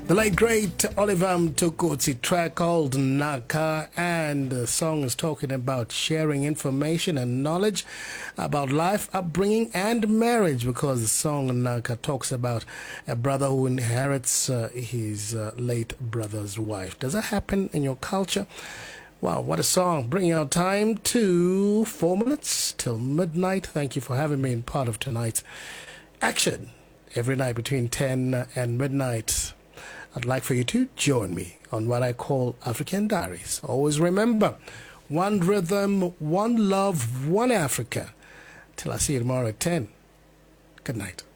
The late great Oliver Mtukudzi, track called Naka, and the song is talking about sharing information and knowledge about life, upbringing, and marriage, because the song Naka talks about a brother who inherits his late brother's wife. Does that happen in your culture? Wow, what a song. Bringing our time to 4 minutes till midnight. Thank you for having me in part of tonight's action. Every night between 10 and midnight. I'd like for you to join me on what I call African Diaries. Always remember, one rhythm, one love, one Africa. Till I see you tomorrow at 10. Good night.